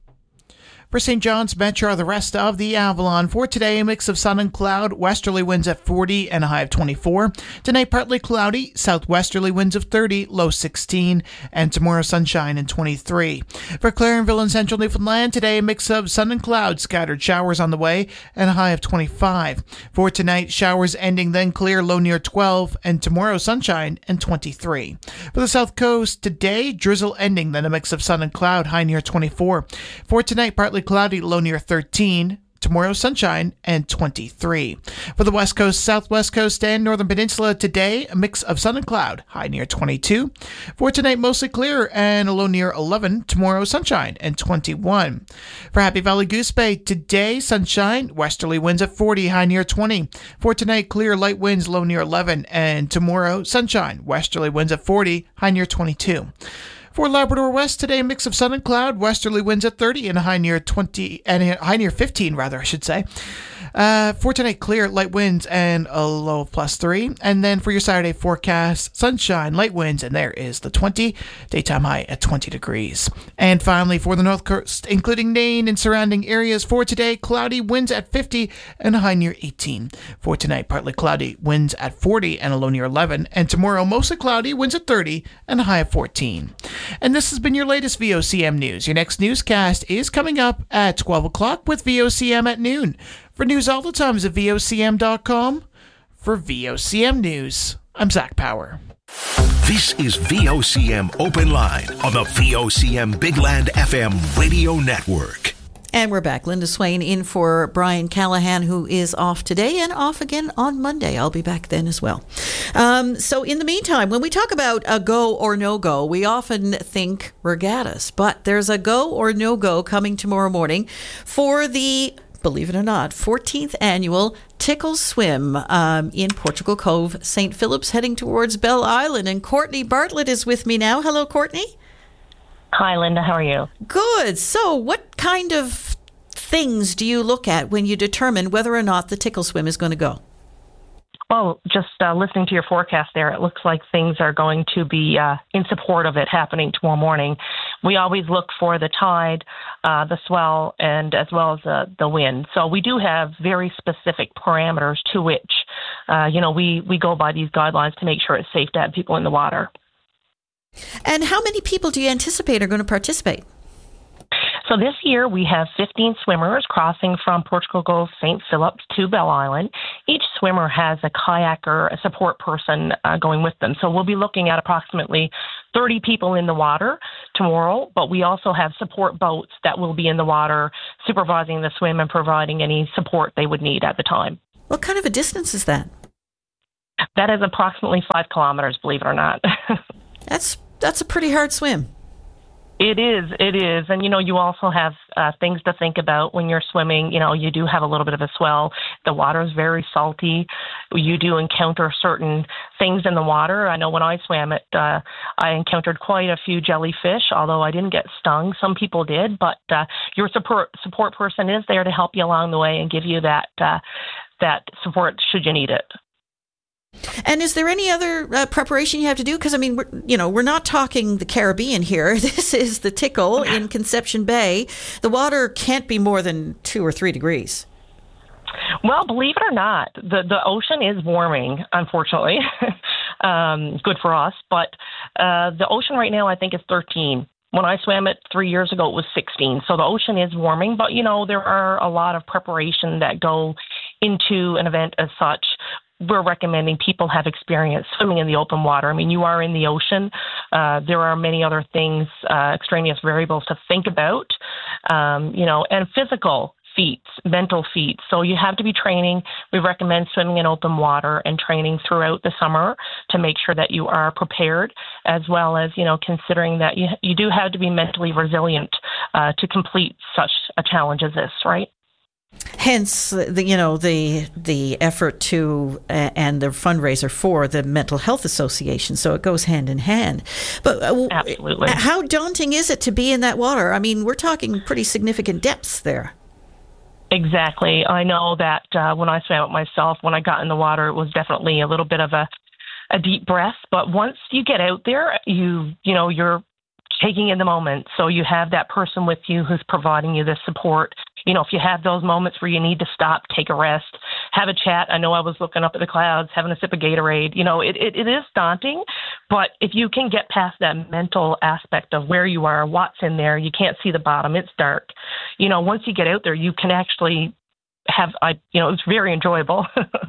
For Saint John's Metro, the rest of the Avalon. For today, a mix of sun and cloud, westerly winds at forty and a high of twenty-four. Tonight, partly cloudy, southwesterly winds of thirty, low sixteen. And tomorrow, sunshine and twenty-three. For Clarenville and central Newfoundland, today, a mix of sun and cloud, scattered showers on the way, and a high of twenty-five. For tonight, showers ending, then clear, low near twelve. And tomorrow, sunshine and twenty-three. For the south coast, today, drizzle ending, then a mix of sun and cloud, high near twenty-four. For tonight, partly cloudy, low near thirteen. Tomorrow, sunshine and twenty-three. For the west coast, southwest coast, and northern peninsula, today, a mix of sun and cloud, high near twenty-two. For tonight, mostly clear and a low near eleven. Tomorrow, sunshine and twenty-one. For Happy Valley Goose Bay, today, sunshine, westerly winds at forty, high near twenty. For tonight, clear, light winds, low near eleven. And tomorrow, sunshine, westerly winds at forty, high near twenty-two. For Labrador West today, a mix of sun and cloud, westerly winds at thirty and a high near twenty, and a high near fifteen, rather, I should say. Uh, for tonight, clear, light winds, and a low of plus three. And then for your Saturday forecast, sunshine, light winds, and there is the twenty. Daytime high at twenty degrees. And finally, for the north coast, including Nain and surrounding areas, for today, cloudy, winds at fifty, and a high near eighteen. For tonight, partly cloudy, winds at forty, and a low near eleven. And tomorrow, mostly cloudy, winds at thirty, and a high of fourteen. And this has been your latest V O C M News. Your next newscast is coming up at twelve o'clock with V O C M at noon. For news all the time, visit V O C M dot com. For V O C M News, I'm Zach Power. This is V O C M Open Line on the V O C M Big Land F M radio network. And we're back. Linda Swain in for Brian Callahan, who is off today and off again on Monday. I'll be back then as well. Um, so in the meantime, when we talk about a go or no-go, we often think regattas. But there's a go or no-go coming tomorrow morning for the, believe it or not, fourteenth annual Tickle Swim um, in Portugal Cove, Saint Philip's, heading towards Bell Island. And Courtney Bartlett is with me now. Hello, Courtney. Hi, Linda. How are you? Good. So what kind of things do you look at when you determine whether or not the Tickle Swim is going to go? Well, just uh, listening to your forecast there, it looks like things are going to be uh, in support of it happening tomorrow morning. We always look for the tide, uh, the swell, and as well as uh, the wind. So we do have very specific parameters to which, uh, you know, we, we go by these guidelines to make sure it's safe to have people in the water. And how many people do you anticipate are going to participate? So this year we have fifteen swimmers crossing from Portugal Cove, Saint Philip's to Bell Island. Each swimmer has a kayaker, a support person uh, going with them. So we'll be looking at approximately thirty people in the water tomorrow, but we also have support boats that will be in the water supervising the swim and providing any support they would need at the time. What kind of a distance is that? That is approximately five kilometers, believe it or not. That's that's a pretty hard swim. It is, it is. And, you know, you also have uh, things to think about when you're swimming. You know, you do have a little bit of a swell. The water is very salty. You do encounter certain things in the water. I know when I swam it, uh, I encountered quite a few jellyfish, although I didn't get stung. Some people did, but uh, your support support person is there to help you along the way and give you that uh, that support should you need it. And is there any other uh, preparation you have to do? Because, I mean, we're, you know, we're not talking the Caribbean here. This is the Tickle in Conception Bay. The water can't be more than two or three degrees. Well, believe it or not, the, the ocean is warming, unfortunately. um, good for us. But uh, the ocean right now, I think, is thirteen. When I swam it three years ago, it was sixteen. So the ocean is warming. But, you know, there are a lot of preparation that go into an event as such. We're recommending people have experience swimming in the open water. I mean, you are in the ocean. Uh, there are many other things, uh, extraneous variables to think about, um, you know, and physical feats, mental feats. So you have to be training. We recommend swimming in open water and training throughout the summer to make sure that you are prepared, as well as, you know, considering that you, you do have to be mentally resilient uh, to complete such a challenge as this, right? Hence, the you know the the effort to uh, and the fundraiser for the Mental Health Association. So it goes hand in hand. But uh, absolutely, how daunting is it to be in that water? I mean, we're talking pretty significant depths there. Exactly. I know that uh, when I swam it myself, when I got in the water, it was definitely a little bit of a a deep breath. But once you get out there, you you know you're taking in the moment. So you have that person with you who's providing you the support. You know, if you have those moments where you need to stop, take a rest, have a chat. I know I was looking up at the clouds, having a sip of Gatorade. You know, it, it, it is daunting, but if you can get past that mental aspect of where you are, what's in there, you can't see the bottom, it's dark. You know, once you get out there, you can actually have, I, you know, it's very enjoyable.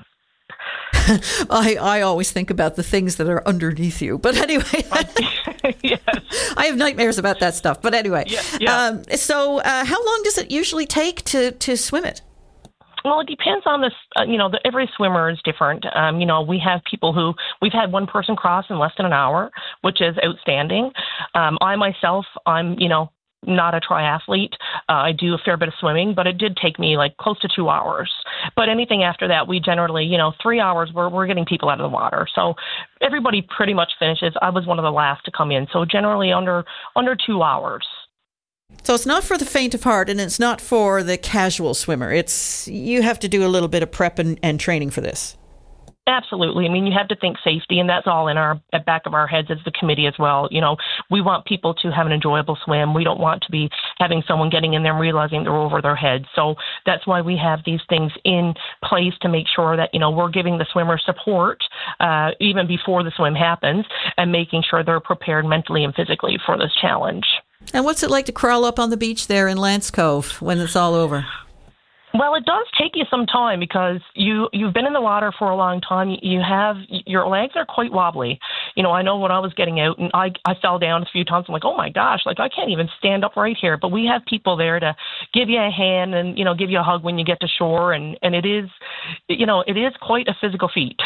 I, I always think about the things that are underneath you. But anyway, yes. I have nightmares about that stuff. But anyway, yeah, yeah. Um, so uh, how long does it usually take to, to swim it? Well, it depends on this. Uh, you know, the, every swimmer is different. Um, you know, we have people who we've had one person cross in less than an hour, which is outstanding. Um, I myself, I'm, you know, not a triathlete. Uh, I do a fair bit of swimming, but it did take me like close to two hours. But anything after that, we generally, you know, three hours, we're, we're getting people out of the water. So everybody pretty much finishes. I was one of the last to come in. So generally under under two hours. So it's not for the faint of heart, and it's not for the casual swimmer. It's you have to do a little bit of prep and, and training for this. Absolutely. I mean, you have to think safety, and that's all in our at back of our heads as the committee as well. You know, we want people to have an enjoyable swim. We don't want to be having someone getting in there and realizing they're over their heads. So that's why we have these things in place to make sure that, you know, we're giving the swimmer support uh, even before the swim happens and making sure they're prepared mentally and physically for this challenge. And what's it like to crawl up on the beach there in Lance Cove when it's all over? Well, it does take you some time because you, you've been in the water for a long time. You have, your legs are quite wobbly. you know, I know when I was getting out and I, I fell down a few times, I'm like, oh my gosh, like I can't even stand up right here. But we have people there to give you a hand and, you know, give you a hug when you get to shore. And, and it is, you know, it is quite a physical feat.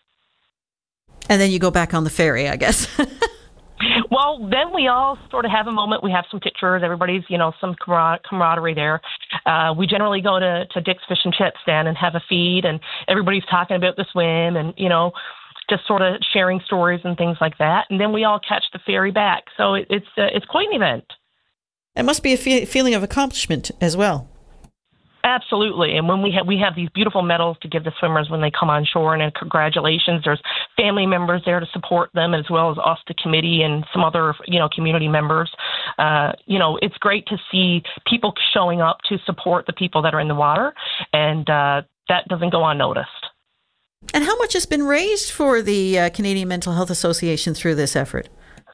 And then you go back on the ferry, I guess. Well, then we all sort of have a moment. We have some pictures. Everybody's, you know, some camar- camaraderie there. Uh, we generally go to, to Dick's Fish and Chips then and have a feed, and everybody's talking about the swim and, you know, just sort of sharing stories and things like that. And then we all catch the ferry back. So it, it's uh, it's quite an event. It must be a fe- feeling of accomplishment as well. Absolutely. And when we have, we have these beautiful medals to give the swimmers when they come on shore, and, and congratulations, there's family members there to support them, as well as us, the committee, and some other, you know, community members. Uh, you know, it's great to see people showing up to support the people that are in the water, and uh, that doesn't go unnoticed. And how much has been raised for the uh, Canadian Mental Health Association through this effort?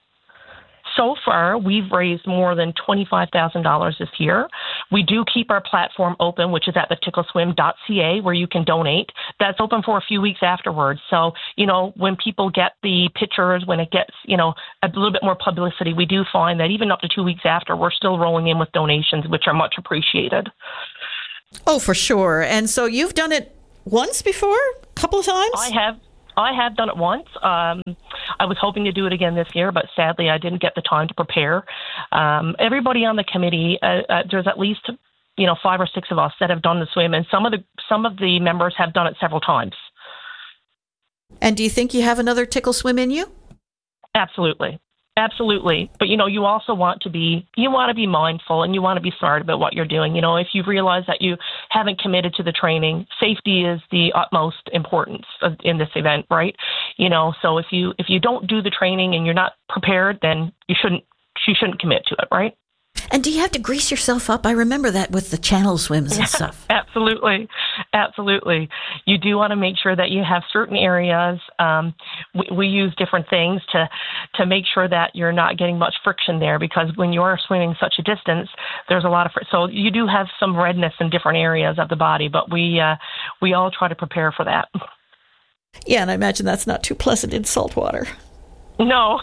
So far, we've raised more than twenty-five thousand dollars this year. We do keep our platform open, which is at the tickle swim dot c a, where you can donate. That's open for a few weeks afterwards. So, you know, when people get the pictures, when it gets, you know, a little bit more publicity, we do find that even up to two weeks after, we're still rolling in with donations, which are much appreciated. Oh, for sure. And so you've done it once before? A couple of times? I have. I have done it once. Um, I was hoping to do it again this year, but sadly I didn't get the time to prepare. Um, everybody on the committee, uh, uh, there's at least, you know, five or six of us that have done the swim, and some of the some of the members have done it several times. And do you think you have another tickle swim in you? Absolutely. Absolutely. But, you know, you also want to be, you want to be mindful, and you want to be smart about what you're doing. You know, if you realize that you haven't committed to the training, safety is the utmost importance of, in this event, right? You know, so if you, if you don't do the training and you're not prepared, then you shouldn't, you shouldn't commit to it, right? And do you have to grease yourself up? I remember that with the channel swims and stuff. Absolutely. Absolutely. You do want to make sure that you have certain areas. Um, we, we use different things to, to make sure that you're not getting much friction there, because when you are swimming such a distance, there's a lot of friction. So you do have some redness in different areas of the body, but we, uh, we all try to prepare for that. Yeah, and I imagine that's not too pleasant in salt water. No.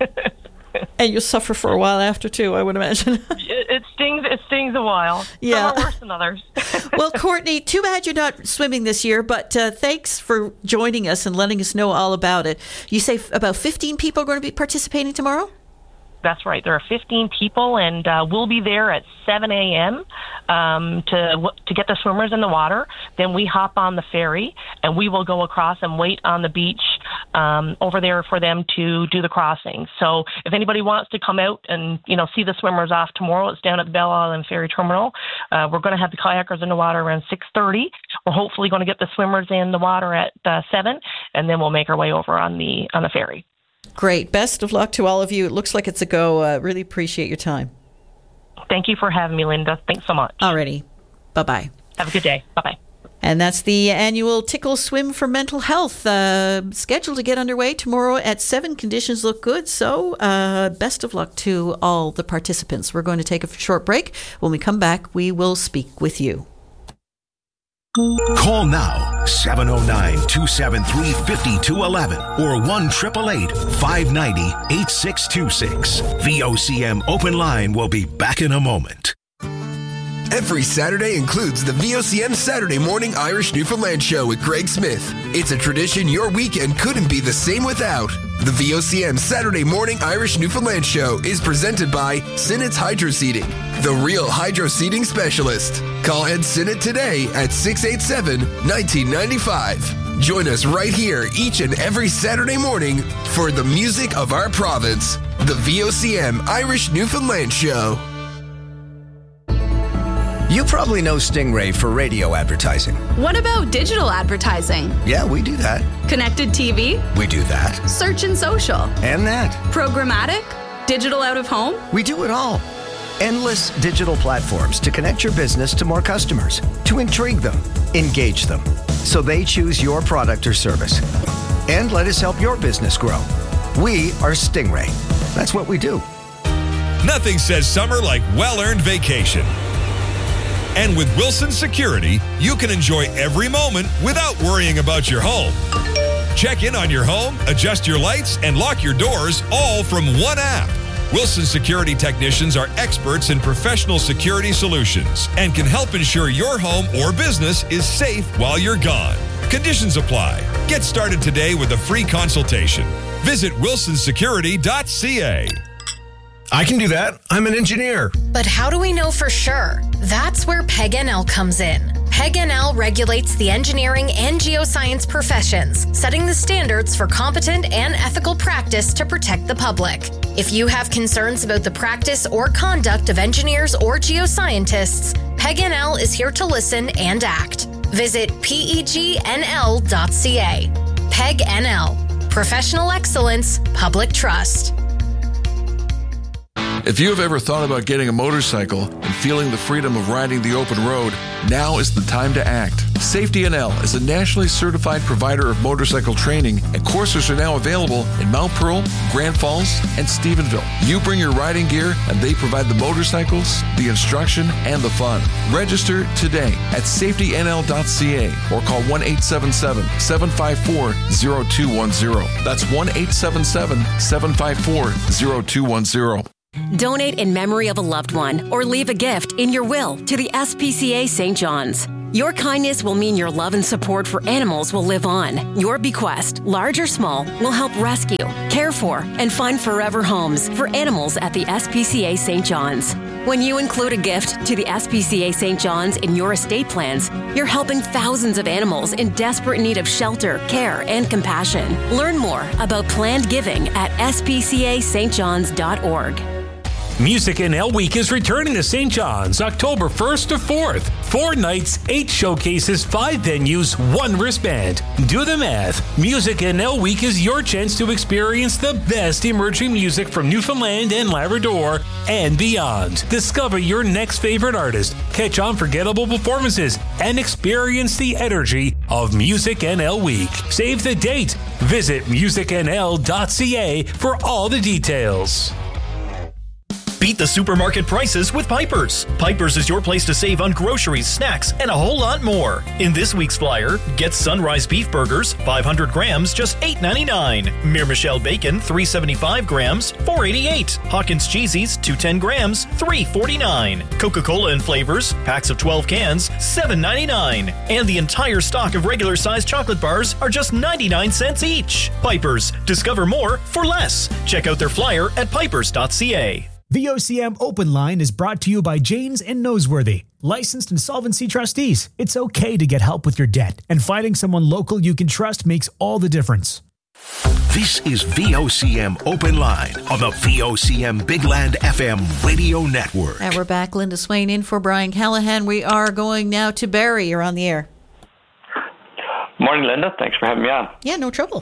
And you suffer for a while after, too, I would imagine. it, it stings It stings a while. Yeah. Some are worse than others. Well, Courtney, too bad you're not swimming this year, but uh, thanks for joining us and letting us know all about it. You say f- about fifteen people are going to be participating tomorrow? That's right. There are fifteen people, and uh, we'll be there at seven a.m. Um, to to get the swimmers in the water. Then we hop on the ferry, and we will go across and wait on the beach um, over there for them to do the crossing. So if anybody wants to come out and, you know, see the swimmers off tomorrow, it's down at the Belle Island Ferry Terminal. Uh, we're going to have the kayakers in the water around six thirty. We're hopefully going to get the swimmers in the water at uh, seven, and then we'll make our way over on the on the ferry. Great. Best of luck to all of you. It looks like it's a go. Uh, really appreciate your time. Thank you for having me, Linda. Thanks so much. Alrighty. Bye-bye. Have a good day. Bye-bye. And that's the annual Tickle Swim for Mental Health, uh, scheduled to get underway tomorrow at seven. Conditions look good, so uh, best of luck to all the participants. We're going to take a short break. When we come back, we will speak with you. Call now, seven oh nine, two seven three, five two one one or one eight eight eight, five nine zero, eight six two six. V O C M Open Line will be back in a moment. Every Saturday includes the V O C M Saturday Morning Irish Newfoundland Show with Greg Smith. It's a tradition your weekend couldn't be the same without. The V O C M Saturday Morning Irish Newfoundland Show is presented by Sinnett's Hydro Seeding, the real hydro seeding specialist. Call Ed Sinnett today at six eight seven, one nine nine five. Join us right here each and every Saturday morning for the music of our province, the V O C M Irish Newfoundland Show. You probably know Stingray for radio advertising. What about digital advertising? Yeah, we do that. Connected T V? We do that. Search and social? And that. Programmatic? Digital out of home? We do it all. Endless digital platforms to connect your business to more customers, to intrigue them, engage them, so they choose your product or service. And let us help your business grow. We are Stingray. That's what we do. Nothing says summer like well-earned vacation. And with Wilson Security, you can enjoy every moment without worrying about your home. Check in on your home, adjust your lights, and lock your doors all from one app. Wilson Security Technicians are experts in professional security solutions and can help ensure your home or business is safe while you're gone. Conditions apply. Get started today with a free consultation. Visit wilson security dot c a. I can do that. I'm an engineer. But how do we know for sure? That's where P E G N L comes in. P E G N L regulates the engineering and geoscience professions, setting the standards for competent and ethical practice to protect the public. If you have concerns about the practice or conduct of engineers or geoscientists, P E G N L is here to listen and act. Visit P E G N L dot c a. P E G N L. Professional excellence, public trust. If you have ever thought about getting a motorcycle and feeling the freedom of riding the open road, now is the time to act. Safety N L is a nationally certified provider of motorcycle training, and courses are now available in Mount Pearl, Grand Falls, and Stephenville. You bring your riding gear, and they provide the motorcycles, the instruction, and the fun. Register today at safety n l dot c a or call one eight seven seven, seven five four, zero two one zero. That's one eight seven seven, seven five four, zero two one zero. Donate in memory of a loved one or leave a gift in your will to the S P C A Saint John's. Your kindness will mean your love and support for animals will live on. Your bequest, large or small, will help rescue, care for, and find forever homes for animals at the S P C A Saint John's. When you include a gift to the S P C A Saint John's in your estate plans, you're helping thousands of animals in desperate need of shelter, care, and compassion. Learn more about planned giving at s p c a st johns dot org. Music N L Week is returning to Saint John's October first to fourth. Four nights, eight showcases, five venues, one wristband. Do the math. Music N L Week is your chance to experience the best emerging music from Newfoundland and Labrador and beyond. Discover your next favorite artist, catch unforgettable performances, and experience the energy of Music N L Week. Save the date. Visit music n l dot c a for all the details. Beat the supermarket prices with Piper's. Piper's is your place to save on groceries, snacks, and a whole lot more. In this week's flyer, get Sunrise Beef Burgers, five hundred grams, just eight ninety-nine. Mere Michelle Bacon, three seventy-five grams, four eighty-eight. Hawkins Cheesies, two ten grams, three forty-nine. Coca-Cola and flavors, packs of twelve cans, seven ninety-nine. And the entire stock of regular-sized chocolate bars are just ninety-nine cents each. Piper's. Discover more for less. Check out their flyer at pipers dot c a. The O C M Open Line is brought to you by Janes and Noseworthy, licensed insolvency trustees. It's okay to get help with your debt, and finding someone local you can trust makes all the difference. This is V O C M Open Line on the V O C M Big Land F M radio network. And we're back. Linda Swain in for Brian Callahan. We are going now to Barry. You're on the air. Morning, Linda. Thanks for having me on. Yeah, no trouble.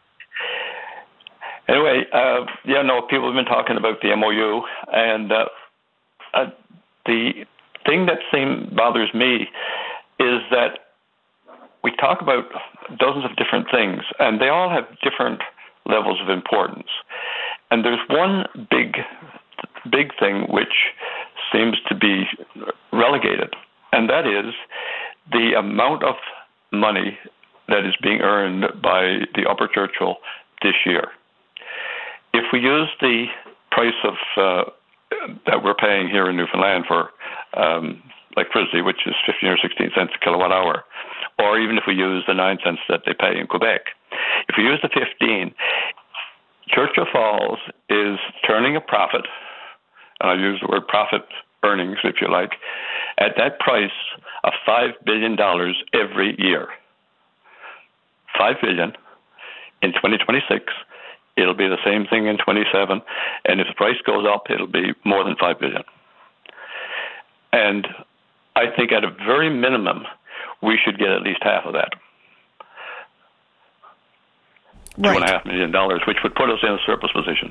Anyway, uh, yeah, no, people have been talking about the M O U, and uh, uh, the thing that seems bothers me is that we talk about dozens of different things, and they all have different levels of importance. And there's one big, big thing which seems to be relegated, and that is the amount of money that is being earned by the Upper Churchill this year. If we use the price of uh, that we're paying here in Newfoundland for um, electricity, which is fifteen or sixteen cents a kilowatt hour, or even if we use the nine cents that they pay in Quebec, if we use the fifteen, Churchill Falls is turning a profit, and I use the word profit earnings, if you like, at that price of five billion dollars every year. five billion dollars in twenty twenty-six. It'll be the same thing in twenty-seven, and if the price goes up, it'll be more than five billion dollars. And I think at a very minimum, we should get at least half of that. Right. Two and a half million dollars, which would put us in a surplus position.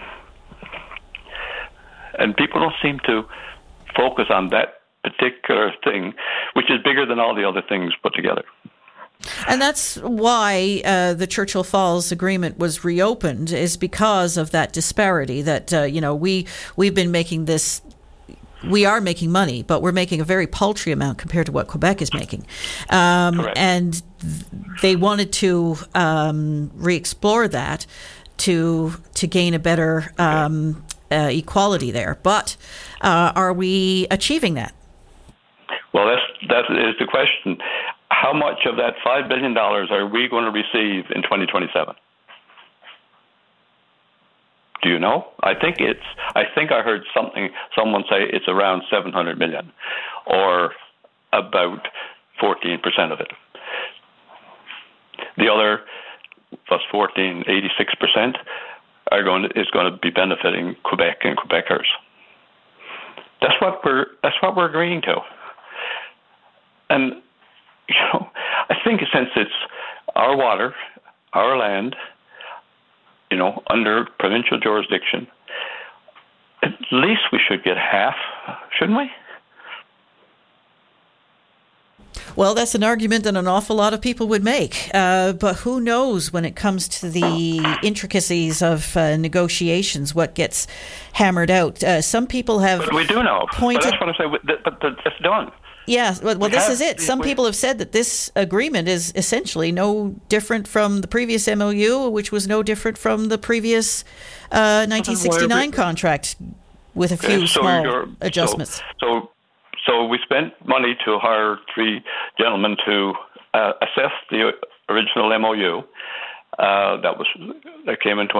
And people don't seem to focus on that particular thing, which is bigger than all the other things put together. And that's why uh, the Churchill Falls agreement was reopened, is because of that disparity that, uh, you know, we, we've been making this we are making money, but we're making a very paltry amount compared to what Quebec is making. Um, and th- they wanted to um, re-explore that to to gain a better um, uh, equality there. But uh, are we achieving that? Well, that's, that is the question. How much of that five billion dollars are we going to receive in twenty twenty-seven? Do you know? I think it's. I think I heard something. Someone say it's around seven hundred million, or about fourteen percent of it. The other plus fourteen, eighty-six percent are going to, is going to be benefiting Quebec and Quebecers. That's what we're. That's what we're agreeing to. And you know, I think since it's our water, our land, you know, under provincial jurisdiction, at least we should get half, shouldn't we? Well, that's an argument that an awful lot of people would make. Uh, but who knows when it comes to the intricacies of uh, negotiations, what gets hammered out. Uh, some people have But we do know. pointed... But that's what I say, but, but it's done. Yeah, well, well We this have- is it. Some we- people have said that this agreement is essentially no different from the previous M O U, which was no different from the previous uh, nineteen sixty-nine contract with a few Okay, so small you're- adjustments. So, so, so we spent money to hire three gentlemen to uh, assess the original M O U. Uh, that was that came in twenty